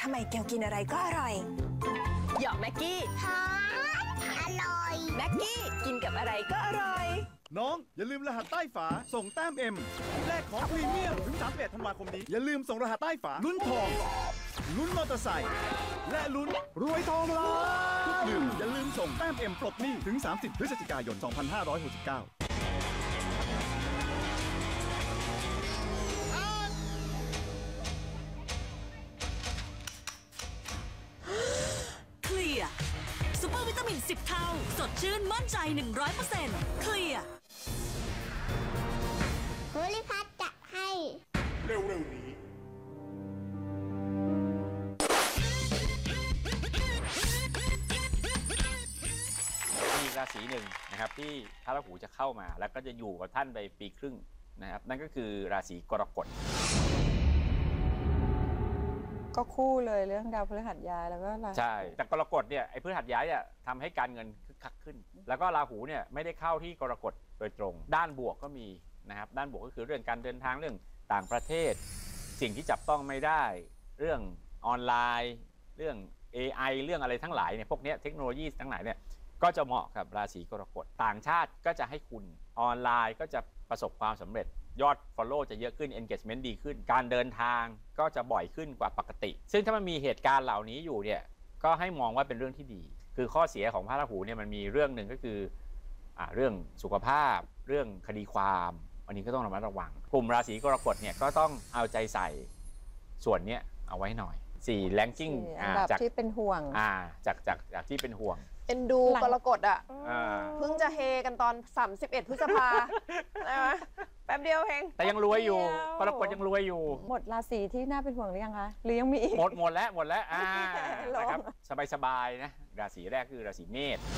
ำไมเกลกินอะไรก็อร่อยหยอกแม็กกี้หอมอร่อยแม็กกี้กินกับอะไรก็อร่อยน้องอย่าลืมรหัสใต้ฝาส่งแต้ม M แลกของพรีเมียมถึง31ธันวาคมนี้อย่าลืมส่งรหัสใต้ฝาลุ้นทองลุ้นมอเตอร์ไซค์และลุ้นรวยทองล้านทุกเดือนอย่าลืมส่งแต้ม M ปลดหนี้ถึง30พฤศจิกายน 2569 ซุปเปอร์วิตามิน10 เท่าสดชื่นมั่นใจ 100% เคลียร์ภูริพัฒน์จะให้เร็วๆนี้มีราศีหนึ่งนะครับที่พระราหูจะเข้ามาแล้วก็จะอยู่กับท่านไปปีครึ่งนะครับนั่นก็คือราศีกรกฎก็คู่เลยเรื่องดาวพฤหัสย้ายแล้วก็ใช่แต่กรกฎเนี่ยไอ้พฤหัสย้ายเนี่ยทำให้การเงินคึกคักขึ้นแล้วก็ราหูเนี่ยไม่ได้เข้าที่กรกฎโดยตรงด้านบวกก็มีนะครับด้านบวกก็คือเรื่องการเดินทางเรื่องต่างประเทศสิ่งที่จับต้องไม่ได้เรื่องออนไลน์เรื่อง AI เรื่องอะไรทั้งหลายเนี่ยพวกนี้เทคโนโลยีทั้งหลายเนี่ยก็จะเหมาะกับราศีกรกฎต่างชาติก็จะให้คุณออนไลน์ก็จะประสบความสำเร็จยอด follow จะเยอะขึ้น engagement ดีขึ้นการเดินทางก็จะบ่อยขึ้นกว่าปกติซึ่งถ้ามันมีเหตุการณ์เหล่านี้อยู่เนี่ยก็ให้มองว่าเป็นเรื่องที่ดีคือข้อเสียของพระราหูเนี่ยมันมีเรื่องหนึ่งก็คือเรื่องสุขภาพเรื่องคดีความอันนี้ก็ต้องระมัดระวังกลุ่มราศีกรกฎเนี่ยก็ต้องเอาใจใส่ส่วนนี้เอาไว้หน่อย4 ranking จากที่เป็นห่วงจากที่เป็นห่วงเอ็นดูกรกฎอ่ะเพิ่งจะเฮกันตอน31 พฤษภาใช่ไหมแป๊บเดียวเองแต่ยังรวยอยู่กรกฎยังรวยอยู่หมดราศีที่น่าเป็นห่วงหรือยังคะหรือยังมีอีกหมดแล้วนะครับสบายๆนะราศีแรกคือราศีเมษ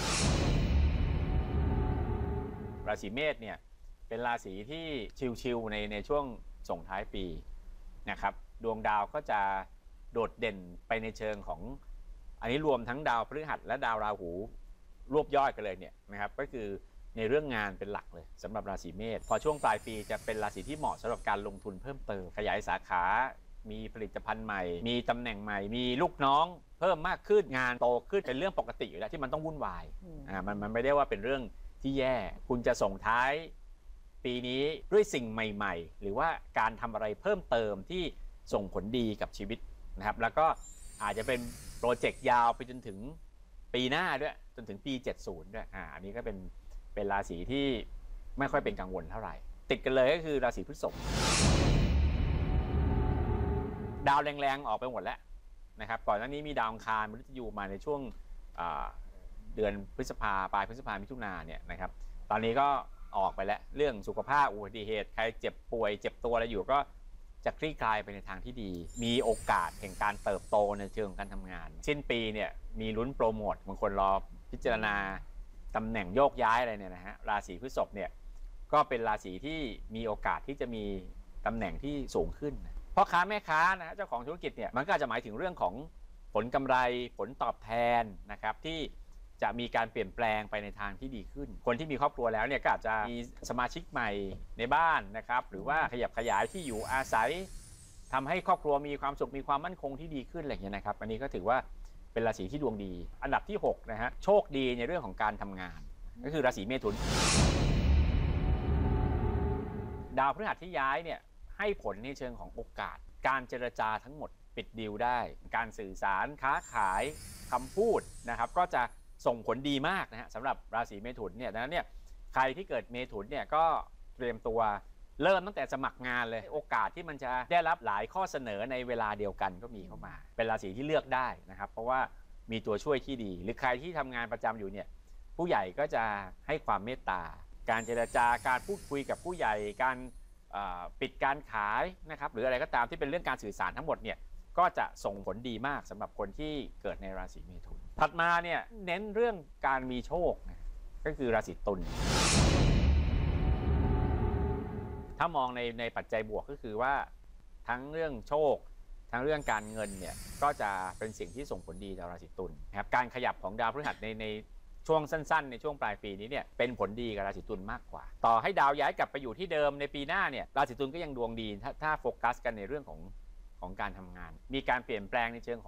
ราศีเมษเนี่ยเป็นราศีที่ชิลๆในช่วงส่งท้ายปีนะครับดวงดาวก็จะโดดเด่นไปในเชิงของอันนี้รวมทั้งดาวพฤหัสและดาวราหูรวบยอดกันเลยเนี่ยนะครับก็คือในเรื่องงานเป็นหลักเลยสำหรับราศีเมษพอช่วงปลายปีจะเป็นราศีที่เหมาะสำหรับการลงทุนเพิ่มเติมขยายสาขามีผลิตภัณฑ์ใหม่มีตำแหน่งใหม่มีลูกน้องเพิ่มมากขึ้นงานโตขึ้นเป็นเรื่องปกติอยู่แล้วที่มันต้องวุ่นวายมันไม่ได้ว่าเป็นเรื่องที่แย่คุณจะส่งท้ายปีนี้ด้วยสิ่งใหม่ๆหรือว่าการทำอะไรเพิ่มเติมที่ส่งผลดีกับชีวิตนะครับแล้วก็อาจจะเป็นโปรเจกต์ยาวไปจนถึงปีหน้าด้วยจนถึงปี70ด้วยอันนี้ก็เป็นราศีที่ไม่ค่อยเป็นกังวลเท่าไหร่ติดกันเลยก็คือราศีพฤษภดาวแรงๆออกไปหมดแล้วนะครับก่อนหน้านี้มีดาวอังคารมฤตยูมาในช่วงเดือนพฤษภาปลายพฤษภามิถุนาเนี่ยนะครับตอนนี้ก็ออกไปแล้วเรื่องสุขภาพอุบัติเหตุใครเจ็บป่วยเจ็บตัวอะไรอยู่ก็จะคลี่คลายไปในทางที่ดีมีโอกาสแห่งการเติบโตในเชิงการทำงานสิ้นปีเนี่ยมีลุ้นโปรโมทบางคนรอพิจารณาตำแหน่งโยกย้ายอะไรเนี่ยนะฮะราศีพฤษภเนี่ยก็เป็นราศีที่มีโอกาสที่จะมีตำแหน่งที่สูงขึ้นพ่อค้าแม่ค้านะเจ้าของธุรกิจเนี่ยมันก็จะหมายถึงเรื่องของผลกำไรผลตอบแทนนะครับที่จะมีการเปลี่ยนแปลงไปในทางที่ดีขึ้นคนที่มีครอบครัวแล้วเนี่ยก็อาจจะมีสมาชิกใหม่ในบ้านนะครับหรือว่าขยับขยายที่อยู่อาศัยทำให้ครอบครัวมีความสุขมีความมั่นคงที่ดีขึ้นอะไรอย่างเงี้ยนะครับอันนี้ก็ถือว่าเป็นราศีที่ดวงดีอันดับที่6นะฮะโชคดีในเรื่องของการทำงานก็คือราศีเมถุนดาวพฤหัสที่ย้ายเนี่ยให้ผลในเชิงของโอกาสการเจรจาทั้งหมดปิดดีลได้การสื่อสารค้าขายคำพูดนะครับก็จะส่งผลดีมากนะฮะสำหรับราศีเมถุนเนี่ยดังนั้นเนี่ยใครที่เกิดเมถุนเนี่ยก็เตรียมตัวเริ่มตั้งแต่สมัครงานเลยโอกาสที่มันจะได้รับหลายข้อเสนอในเวลาเดียวกันก็มีเข้ามาเป็นราศีที่เลือกได้นะครับเพราะว่ามีตัวช่วยที่ดีหรือใครที่ทำงานประจำอยู่เนี่ยผู้ใหญ่ก็จะให้ความเมตตาการเจรจาการพูดคุยกับผู้ใหญ่การปิดการขายนะครับหรืออะไรก็ตามที่เป็นเรื่องการสื่อสารทั้งหมดเนี่ยก็จะส่งผลดีมากสำหรับคนที่เกิดในราศีเมถุนถัดมาเนี่ยเน้นเรื่องการมีโชคนะก็คือราศีตุลถ้ามองในปัจจัยบวกก็คือว่าทั้งเรื่องโชคทั้งเรื่องการเงินเนี่ยก็จะเป็นสิ่งที่ส่งผลดีต่อราศีตุลนะครับการขยับของดาวพฤหัสในช่วงสั้นๆในช่วงปลายปีนี้เนี่ยเป็นผลดีกับราศีตุลมากกว่าต่อให้ดาวย้ายกลับไปอยู่ที่เดิมในปีหน้าเนี่ยราศีตุลก็ยังดวงดีถ้าโฟกัสกันในเรื่องของการทำงานมีการเปลี่ยนแปลงในเชิง